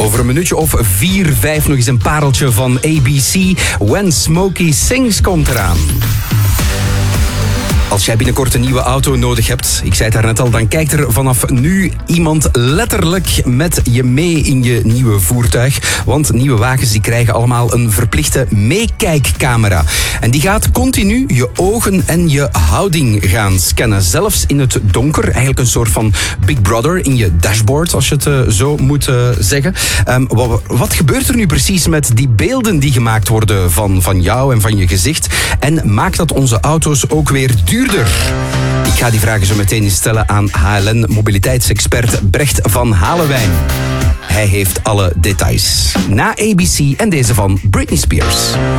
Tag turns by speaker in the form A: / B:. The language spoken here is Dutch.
A: Over een minuutje of 4, 5 nog eens een pareltje van ABC. When Smokey Sings komt eraan. Als jij binnenkort een nieuwe auto nodig hebt, ik zei het daarnet al, dan kijkt er vanaf nu iemand letterlijk met je mee in je nieuwe voertuig. Want nieuwe wagens die krijgen allemaal een verplichte meekijkcamera. En die gaat continu je ogen en je houding gaan scannen. Zelfs in het donker, eigenlijk een soort van Big Brother in je dashboard, als je het zo moet zeggen. Wat gebeurt er nu precies met die beelden die gemaakt worden van jou en van je gezicht? En maakt dat onze auto's ook weer duurder? Ik ga die vragen zo meteen eens stellen aan HLN-mobiliteitsexpert Brecht van Halewijn. Hij heeft alle details. Na ABC en deze van Britney Spears.